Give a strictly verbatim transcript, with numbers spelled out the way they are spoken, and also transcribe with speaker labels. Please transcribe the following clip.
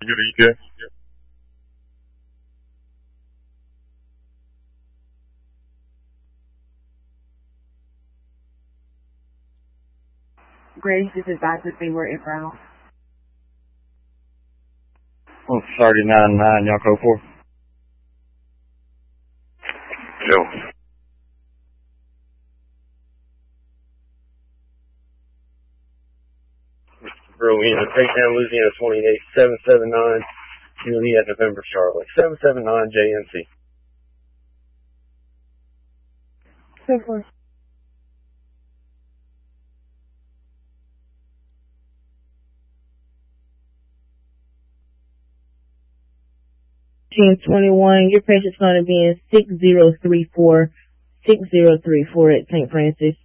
Speaker 1: Good E T A.
Speaker 2: Grace, this is Doctor C. We're in route.
Speaker 3: Oh, thirty-nine nine, y'all code four.
Speaker 1: Yo.
Speaker 4: Rowena, Takedown, Louisiana twenty-eight, seven seven nine, Juliet, November, Charlotte, seven seven nine J N C.
Speaker 2: ten four.
Speaker 5: ten twenty-one, your patient's going to be in six zero three four, six zero three four at Saint Francis.